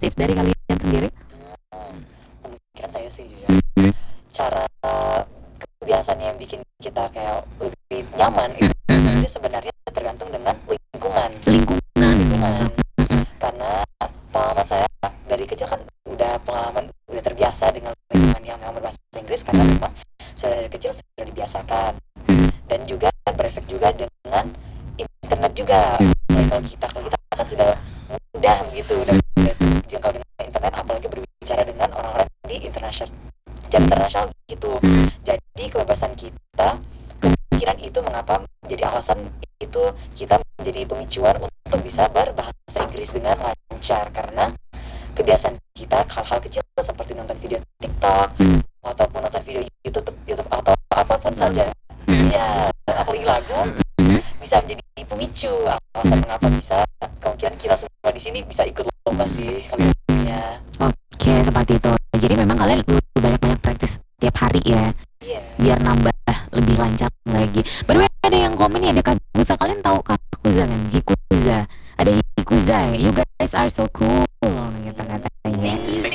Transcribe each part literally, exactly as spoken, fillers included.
impresif dari kalian sendiri? Hmm, pemikiran saya sih juga Mhm. cara kebiasaan yang bikin kita kayak lebih nyaman itu Mhm. sendiri sebenarnya tergantung dengan lingkungan Lingkungan. lingkungan Mhm. karena pengalaman saya dari kecil kan udah pengalaman udah terbiasa dengan lingkungan yang memang berbahasa Inggris karena Mhm. memang sudah dari kecil sudah dibiasakan Mhm. dan juga berefek juga dengan internet juga. Mhm. Kalau kita kalau kita kan sudah mudah begitu udah mudah Mhm. terjangkau dengan internet apalagi berbicara dengan orang-orang di internasional jadi internasional gitu. Mhm. Jadi kebebasan kita kemungkinan itu mengapa menjadi alasan itu kita menjadi pemicuan untuk bisa berbahasa Inggris dengan lancar karena kebiasaan kita hal-hal kecil seperti nonton video TikTok Mhm. ataupun nonton video YouTube YouTube atau apapun saja Mhm. ya apalagi lagu Mhm. bisa menjadi pemicu alasan mengapa bisa kemungkinan kita semua di sini bisa ikut lomba sih kaliannya. Oke, seperti itu. Jadi memang kalian perlu banyak-banyak praktis tiap hari ya, Iya. biar nambah lebih lancar lagi. By the way, ada yang komen ya, ada Kaguza. Kalian tahu Kaguza kan? Hikuza. Ada Hikuza. You guys are so cool. Gitu katanya.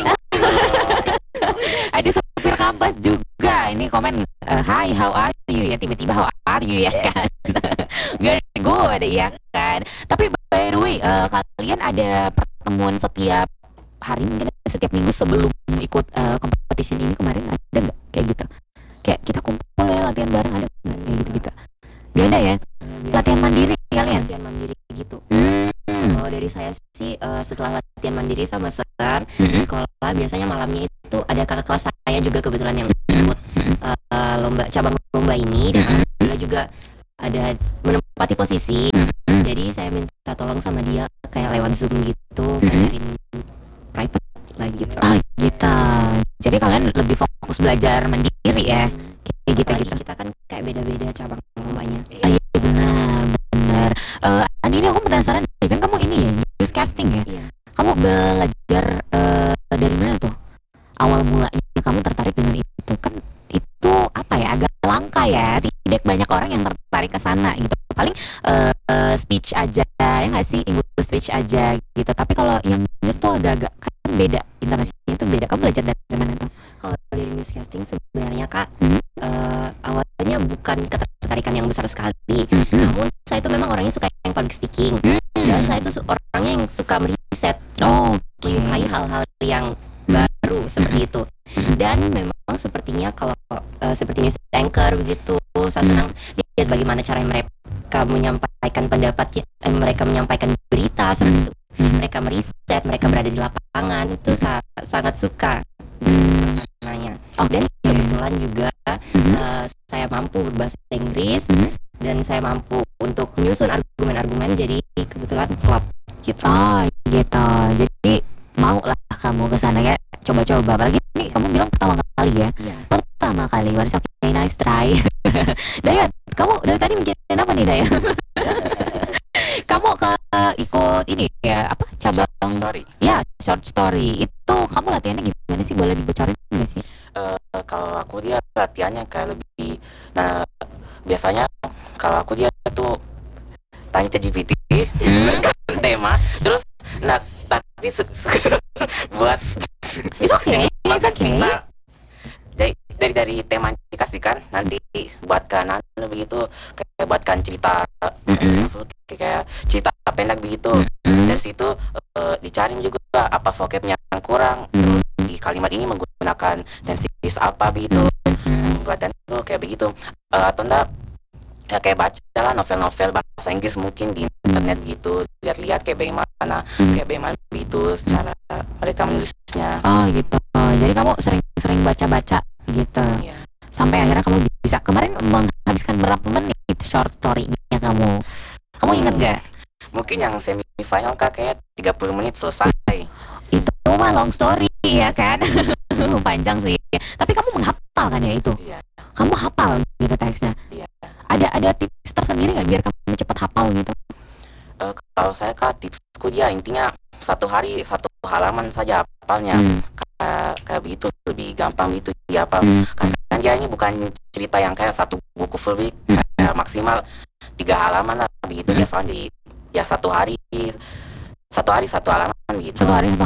Ada supir kampus juga. Ini komen, eh, hi, how are you? Ya tiba-tiba how are you ya kan? Very good ya kan. Tapi by the way, eh, kalian ada pertemuan setiap hari mungkin setiap minggu sebelum ikut uh, kompetisi ini kemarin ada nggak kayak gitu? Kayak kita kumpul ya latihan bareng ada nggak kayak gitu gitu? Gak ada ya? Latihan mandiri kalian? Latihan mandiri gitu. Hmm. Kalau dari saya sih uh, setelah latihan mandiri sama Sekar di Mhm. sekolah biasanya malamnya itu ada kakak kelas saya juga kebetulan yang ikut uh, uh, lomba cabang lomba ini dan alhamdulillah juga ada menempati posisi. Mhm. Jadi saya minta tolong sama dia kayak lewat Zoom gitu, Mhm. ngajarin private lah gitu. Ah gitu. Jadi kalian lebih fokus belajar mandiri ya? Kayak gitu Apalagi gitu. kita kan kayak beda-beda cabang lombanya. Ah, iya benar benar. Eh Andi ini aku penasaran deh, kan kamu ini ya newscasting ya? Iya. Kamu belajar eh, dari mana tuh? Awal mulanya kamu tertarik dengan itu kan itu apa ya agak langka ya, tidak banyak orang yang tertarik ke sana gitu. Paling eh, eh, speech aja ya nggak sih, English speech aja gitu. Tapi kalau yang news tuh agak-agak kan beda, intonasinya itu beda. Kamu belajar dari mana tuh? Kalau dari newscasting sebenarnya Kak, Hmm. eh, awalnya bukan ketertarikan yang besar sekali. Hmm. Namun saya itu memang orangnya suka yang public speaking. Dan saya itu su- orangnya yang suka meriset, Oh, menyukai hal-hal yang baru seperti itu. Dan memang sepertinya kalau eh, seperti news anchor begitu, saya senang lihat bagaimana cara mereka menyampaikan pendapatnya, eh, mereka menyampaikan berita seperti itu. Mereka meriset, mereka berada di lapangan, itu sa- sangat suka suasananya. Dan kebetulan juga eh, saya mampu berbahasa Inggris Mhm. dan saya mampu untuk menyusun argumen-argumen, jadi kebetulan klop gitu. Oh gitu. Jadi mau lah kamu ke sana ya, coba-coba. Apalagi ini kamu bilang pertama kali ya. Iya. Pertama kali, baru okay, nice try. Dayat, kamu dari tadi mikirin apa nih Dayat? Kamu ke ikut ini ya apa cabang Story. ya short story itu kamu latihannya gimana sih, boleh dibocorin nggak sih? Eh, kalau aku dia latihannya kayak lebih, nah biasanya kalau aku dia tuh tanya C G P T tema terus nah tapi se- se- buat It's okay, it's maka okay. kita dari dari dari tema yang dikasihkan nanti buatkan anu begitu kayak buatkan cerita Mm-mm. kayak cerita pendek begitu. Mm-mm. Dari situ eh, dicari juga apa vocabnya yang kurang, terus di kalimat ini menggunakan tenses apa begitu. Mm. Pelatihan itu kayak begitu. Eh, atau enggak ya kayak baca lah novel-novel bahasa Inggris mungkin di internet gitu, lihat-lihat kayak bagaimana kayak bagaimana begitu secara mereka menulisnya. Oh gitu. Jadi kamu sering-sering baca-baca gitu. Ya. Sampai akhirnya kamu bisa kemarin menghabiskan berapa menit short story-nya kamu? Kamu ingat gak? Mungkin yang semifinal kak kayak tiga puluh menit selesai. Itu mah long story ya kan? Panjang sih. Tapi kamu menghafal kan ya itu? Iya. Kamu hafal gitu teksnya? Iya. Ada ada tips tersendiri nggak biar kamu cepat hafal gitu? Eh, kalau saya kak tipsku dia intinya satu hari satu halaman saja hafalnya. Hmm. Kayak, kayak begitu lebih gampang gitu dia apa. Hmm. Karena dia ini bukan cerita yang kayak satu buku full week, Hmm. kayak maksimal tiga halaman lah begitu Hmm. dia hafal di ya satu hari satu hari satu halaman gitu. Satu hari satu halaman.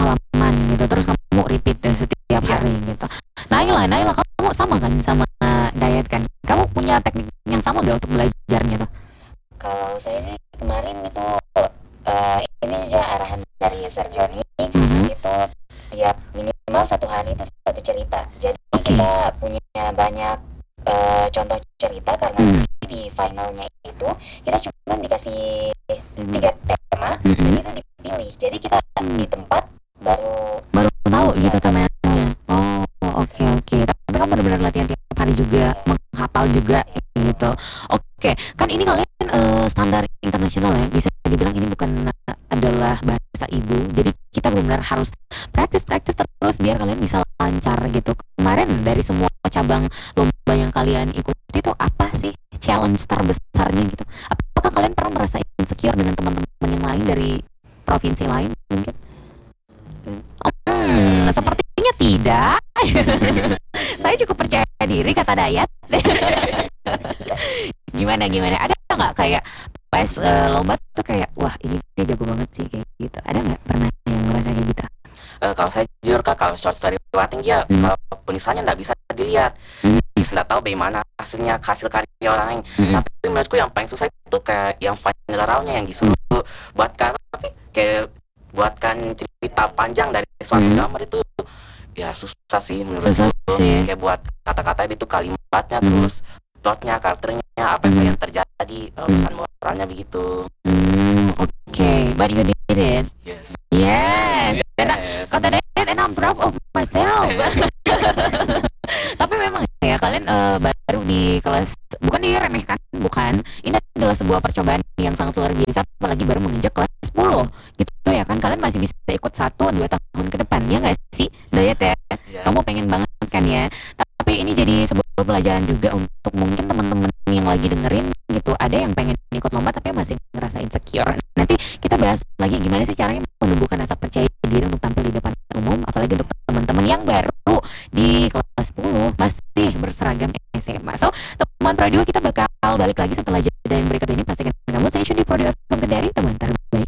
makan gitu, terus kamu repeat dan setiap Iya. hari gitu. Naila, Naila kamu sama kan sama diet kan? Kamu punya teknik yang sama gak untuk belajarnya tuh? Kalau saya sih kemarin itu eh, ini juga arahan dari Sir Joni, Mhm. itu tiap minimal satu hari itu satu cerita. Jadi Oke. kita punya banyak eh, contoh cerita karena Hmm. di finalnya itu kita cuma dikasih tiga tema dan Mhm. itu dipilih. Jadi kita di tempat baru Baru tahu gitu temanya. Oh, oke oke. Tapi kamu benar-benar latihan tiap hari juga, menghafal juga gitu. Oke, kan ini kalian eh, standar internasional ya, bisa dibilang ini bukan eh, adalah bahasa ibu. Jadi kita benar-benar harus praktis praktis terus biar kalian bisa lancar gitu. Kemarin dari semua cabang lomba yang kalian ikuti itu apa sih challenge terbesarnya gitu? Apakah kalian pernah merasa insecure dengan teman-teman yang lain dari provinsi lain mungkin? Hmm, sepertinya tidak. Saya cukup percaya diri kata Dayat. Gimana gimana? Ada nggak kayak pas eh, lomba tuh kayak wah ini dia jago banget sih kayak gitu? Ada nggak pernah yang ngerasa kayak gitu? Eh, kalau saya jujur kak, kalau short story writing ya Hmm. kalau penulisannya nggak bisa dilihat, Hmm. bisa nggak tahu bagaimana hasilnya, hasil karya orang lain. Hmm. Tapi menurutku yang paling susah itu kayak yang final roundnya yang disuruh buatkan tapi kayak buatkan cerita panjang dari suatu Hmm. gambar itu ya susah sih menurutku. Susah sih. Kayak buat kata-kata itu kalimatnya, Hmm. terus plotnya, karakternya, apa Hmm. yang terjadi, eh, pesan moralnya begitu. Hmm, oke, but you did it. Yes. Yes. Dan Yes. kata Dayat, and I'm proud of myself. Tapi memang ya kalian eh, baru di kelas, bukan diremehkan, bukan. Ini adalah sebuah percobaan yang sangat luar biasa, apalagi baru menginjak kelas sepuluh gitu ya kan. Kalian masih bisa ikut satu dua tahun ke depan ya nggak sih Dayat ya? Ya. Kamu pengen banget kan ya. Tapi ini jadi sebuah pelajaran juga untuk mungkin teman-teman yang lagi dengerin gitu. Ada yang pengen ikut lomba tapi masih ngerasa insecure. Nanti kita bahas lagi gimana sih caranya menumbuhkan rasa percaya diri untuk tampil di depan umum, apalagi untuk teman-teman yang baru di kelas sepuluh masih berseragam S M A. So, teman Pro dua kita bakal balik lagi setelah jeda yang berikut ini. Pastikan kamu stay tune di Pro dua Kendari, teman terbaik